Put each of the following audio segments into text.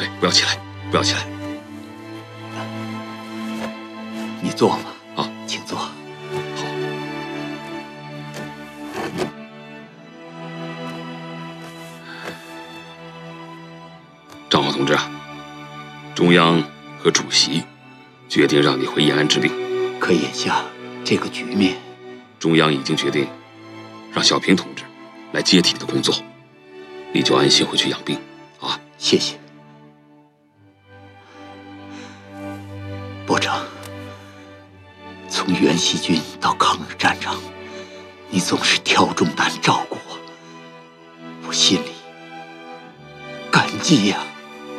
哎，不要起来，不要起来。 你坐嘛。 啊， 请坐。好。 张浩同志啊，中央和主席决定让你回延安治病。 可眼下这个局面， 中央已经决定让小平同志来接替你的工作，你就安心回去养病啊。 谢谢。部长，从袁锡军到抗日战场，你总是挑重担照顾我，我心里感激呀。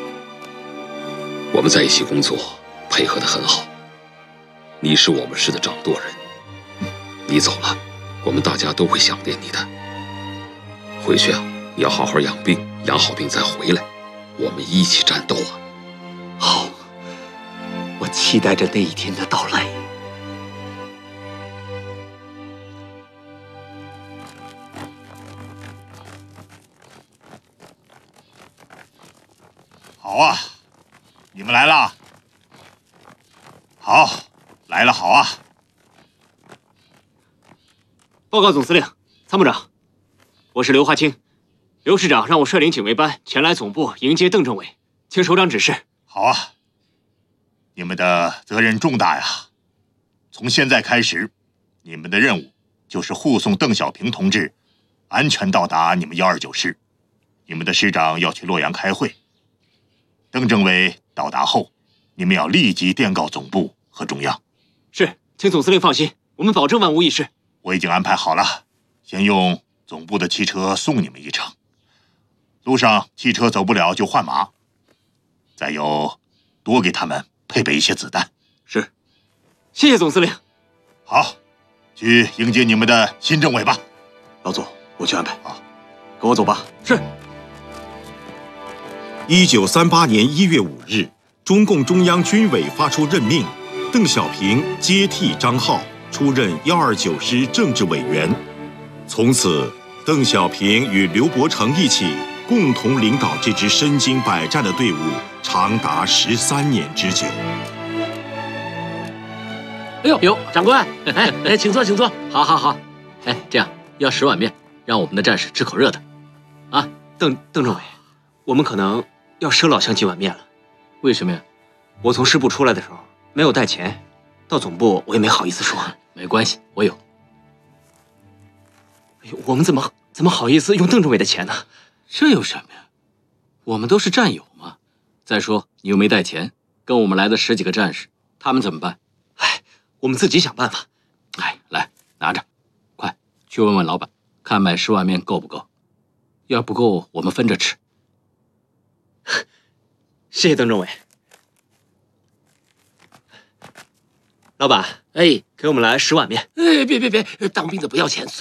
我们在一起工作，配合得很好。你是我们市的掌舵人，你走了，我们大家都会想念你的。回去啊，你要好好养病，养好病再回来，我们一起战斗啊！ 好，我期待着那一天的到来。 好啊，你们来了。好，来了，好啊。 报告总司令、参谋长，我是刘华清，刘师长让我率领警卫班前来总部迎接邓政委，请首长指示。 好啊，你们的责任重大呀！从现在开始，你们的任务就是护送邓小平同志安全到达你们129师。你们的师长要去洛阳开会，邓政委到达后，你们要立即电告总部和中央。 是，请总司令放心，我们保证万无一失。 我已经安排好了，先用总部的汽车送你们一程，路上汽车走不了就换马，再有多给他们配备一些子弹。 是，谢谢总司令。 好，去迎接你们的新政委吧。 老总，我去安排。 好， 跟我走吧。 是。 1938年1月5日，中共中央军委发出任命，邓小平接替张浩出任129师政治委员。从此，邓小平与刘伯承一起共同领导这支身经百战的队伍，长达13年之久。 哎呦，长官，请坐，请坐。好好好，这样要10碗面，让我们的战士吃口热的。啊， 邓政委，我们可能要赊老乡几碗面了。 为什么呀？ 我从师部出来的时候没有带钱，到总部我也没好意思说。 没关系，我有。 哎呦，我们怎么好意思用邓政委的钱呢？ 这有什么呀？我们都是战友嘛。再说你又没带钱，跟我们来的10几个战士，他们怎么办？ 哎，我们自己想办法。 哎，来拿着，快去问问老板，看买10碗面够不够？要不够，我们分着吃。 谢谢邓政委。老板， 哎， 给我们来10碗面。 哎，别，当兵的不要钱。